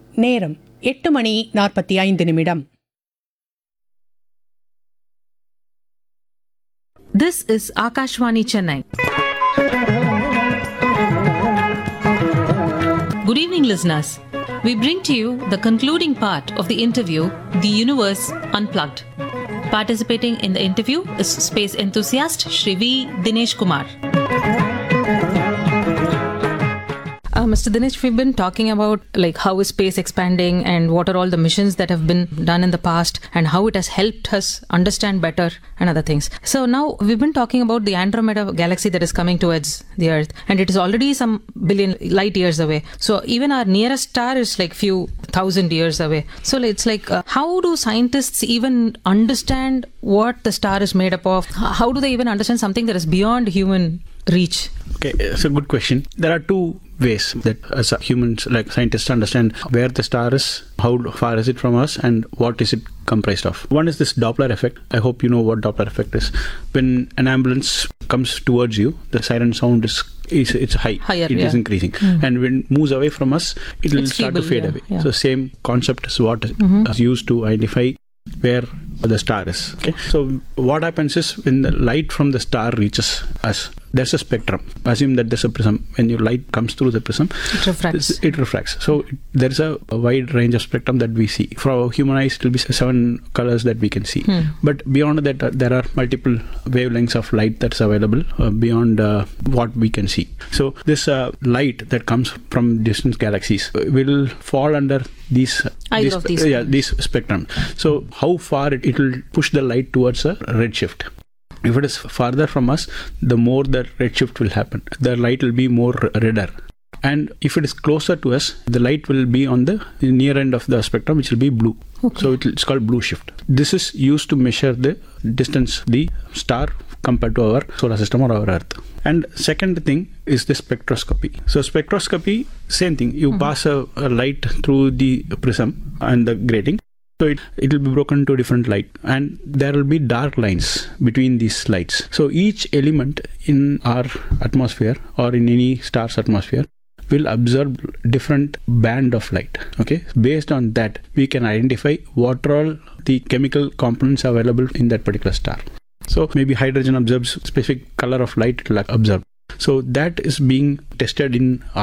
நேரம் 8:45. This is Akashvani Chennai. Good evening, listeners. We bring to you the concluding part of the interview, The Universe Unplugged. Participating in the interview is space enthusiast Shri V. Dinesh Kumar. Mr. Dinesh, we've been talking about how is space expanding and what are all the missions that have been done in the past and how it has helped us understand better and other things. So now we've been talking about the Andromeda galaxy that is coming towards the Earth, and it is already some billion light years away. So even our nearest star is few thousand years away. So it's how do scientists even understand what the star is made up of? How do they even understand something that is beyond human reach? Okay, it's a good question. There are two ways that as humans, scientists, understand where the star is, how far is it from us, and what is it comprised of. One is this Doppler effect. I hope you know what Doppler effect is. When an ambulance comes towards you, the siren sound it's higher, it is increasing. And when it moves away from us, it will start to fade away. So same concept is what is used to identify where the star is. Okay, so what happens is when the light from the star reaches us, there's a spectrum. Assume that there's a prism. When your light comes through the prism, it refracts. So there's a wide range of spectrum that we see. For our human eyes, it will be 7 colors that we can see. But beyond that, there are multiple wavelengths of light that's available beyond what we can see. So this light that comes from distant galaxies will fall under these spectrum. So how far it will push the light towards a redshift. If it is farther from us, the more the redshift will happen. The light will be more redder. And if it is closer to us, the light will be on the near end of the spectrum, which will be blue. Okay. So it's called blue shift. This is used to measure the distance, the star compared to our solar system or our Earth. And second thing is the spectroscopy. So spectroscopy, same thing. You pass a light through the prism and the grating. So it will be broken to different light, and there will be dark lines between these lights. So each element in our atmosphere or in any star's atmosphere will absorb different band of light. Okay, based on that, we can identify what are all the chemical components available in that particular star. So maybe hydrogen absorbs specific color of light, it will absorb. So that is being tested in